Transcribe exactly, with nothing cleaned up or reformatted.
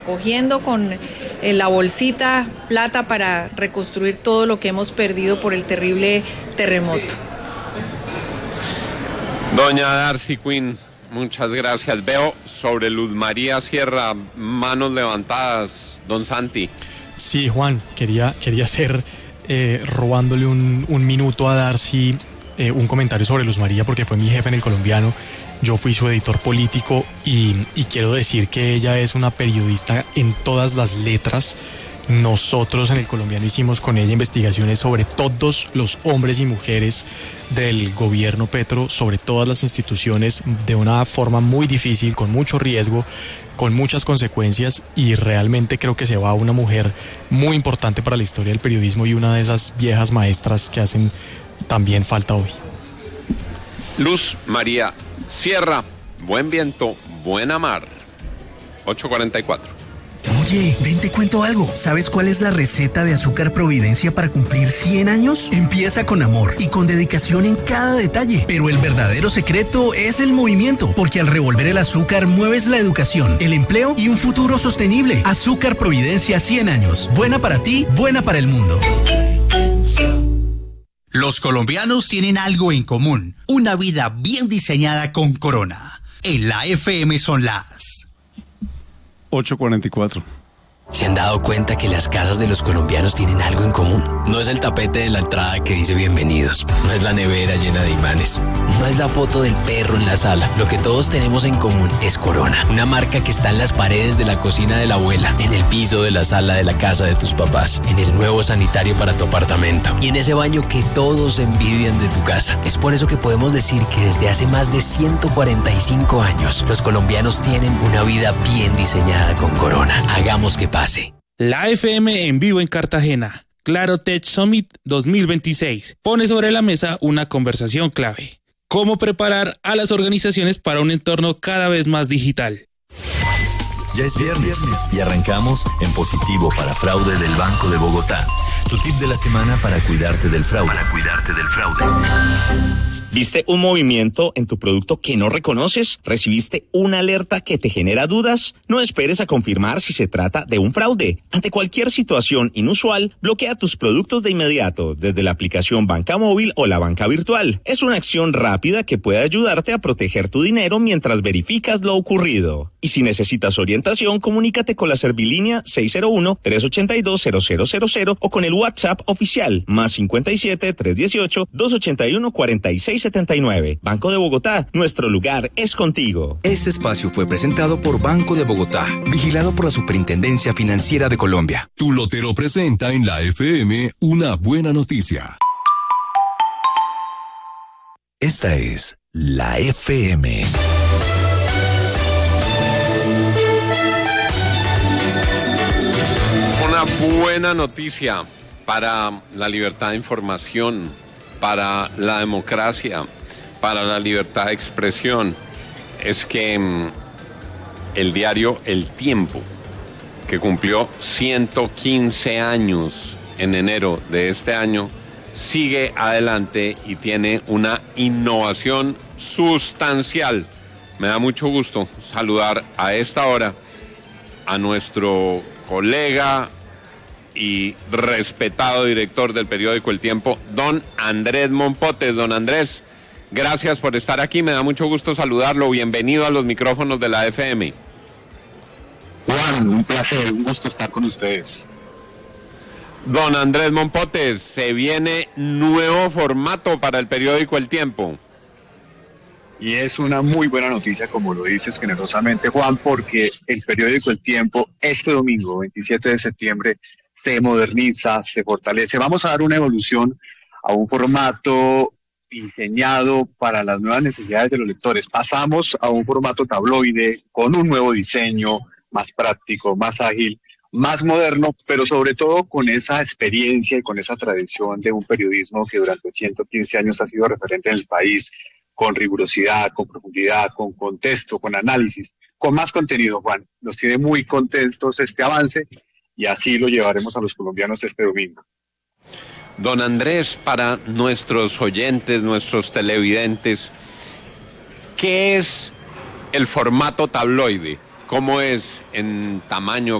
Cogiendo con eh, la bolsita plata para reconstruir todo lo que hemos perdido por el terrible terremoto. Doña Darcy Quinn, muchas gracias. Veo sobre Luz María Sierra manos levantadas. Don Santi. Sí, Juan, quería, quería hacer, eh, robándole un, un minuto a Darcy, eh, un comentario sobre Luz María, porque fue mi jefe en El Colombiano. Yo fui su editor político y, y quiero decir que ella es una periodista en todas las letras. Nosotros en El Colombiano hicimos con ella investigaciones sobre todos los hombres y mujeres del gobierno Petro, sobre todas las instituciones, de una forma muy difícil, con mucho riesgo, con muchas consecuencias, y realmente creo que se va una mujer muy importante para la historia del periodismo y una de esas viejas maestras que hacen también falta hoy. Luz María Sierra, buen viento, buena mar. ocho cuarenta y cuatro. Oye, ven, te cuento algo. ¿Sabes cuál es la receta de Azúcar Providencia para cumplir cien años? Empieza con amor y con dedicación en cada detalle. Pero el verdadero secreto es el movimiento, porque al revolver el azúcar mueves la educación, el empleo y un futuro sostenible. Azúcar Providencia cien años. Buena para ti, buena para el mundo. Los colombianos tienen algo en común. Una vida bien diseñada con Corona. En la F M son las ocho cuarenta y cuatro. ¿Se han dado cuenta que las casas de los colombianos tienen algo en común? No es el tapete de la entrada que dice bienvenidos, no es la nevera llena de imanes, no es la foto del perro en la sala. Lo que todos tenemos en común es Corona, una marca que está en las paredes de la cocina de la abuela, en el piso de la sala de la casa de tus papás, en el nuevo sanitario para tu apartamento y en ese baño que todos envidian de tu casa. Es por eso que podemos decir que desde hace más de ciento cuarenta y cinco años, los colombianos tienen una vida bien diseñada con Corona. Hagamos que pase. La F M en vivo en Cartagena. Claro Tech Summit dos mil veintiséis pone sobre la mesa una conversación clave. ¿Cómo preparar a las organizaciones para un entorno cada vez más digital? Ya es viernes y arrancamos en positivo para fraude del Banco de Bogotá. Tu tip de la semana para cuidarte del fraude. Para cuidarte del fraude. ¿Viste un movimiento en tu producto que no reconoces? ¿Recibiste una alerta que te genera dudas? No esperes a confirmar si se trata de un fraude. Ante cualquier situación inusual, bloquea tus productos de inmediato desde la aplicación Banca Móvil o la banca virtual. Es una acción rápida que puede ayudarte a proteger tu dinero mientras verificas lo ocurrido. Y si necesitas orientación, comunícate con la Servilínea seis cero uno, tres ocho dos, cero cero cero cero o con el WhatsApp oficial más cincuenta y siete, trescientos dieciocho, doscientos ochenta y uno, cuarenta y seis setenta y nueve. Banco de Bogotá, nuestro lugar es contigo. Este espacio fue presentado por Banco de Bogotá, vigilado por la Superintendencia Financiera de Colombia. Tu lotero presenta en la F M una buena noticia. Esta es la F M. Una buena noticia para la libertad de información, para la democracia, para la libertad de expresión, es que mmm, el diario El Tiempo, que cumplió ciento quince años en enero de este año, sigue adelante y tiene una innovación sustancial. Me da mucho gusto saludar a esta hora a nuestro colega y respetado director del periódico El Tiempo, don Andrés Mompotes. Don Andrés, gracias por estar aquí, me da mucho gusto saludarlo, bienvenido a los micrófonos de la F M. Juan, un placer, un gusto estar con ustedes. Don Andrés Mompotes, se viene nuevo formato para el periódico El Tiempo. Y es una muy buena noticia, como lo dices generosamente, Juan, porque el periódico El Tiempo este domingo, veintisiete de septiembre, se moderniza, se fortalece. Vamos a dar una evolución a un formato diseñado para las nuevas necesidades de los lectores. Pasamos a un formato tabloide con un nuevo diseño, más práctico, más ágil, más moderno, pero sobre todo con esa experiencia y con esa tradición de un periodismo que durante ciento quince años ha sido referente en el país, con rigurosidad, con profundidad, con contexto, con análisis, con más contenido, Juan. Nos tiene muy contentos este avance y así lo llevaremos a los colombianos este domingo. Don Andrés, para nuestros oyentes, nuestros televidentes, ¿qué es el formato tabloide? ¿Cómo es en tamaño?